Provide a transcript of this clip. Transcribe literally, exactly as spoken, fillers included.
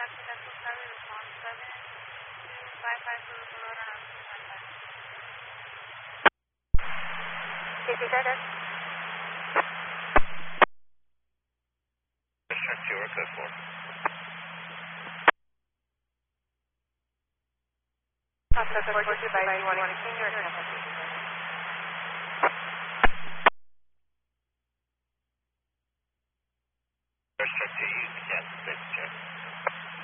Sierra code four. Oscar four two two by you want to continue or cancel? Check to use the cancel, check.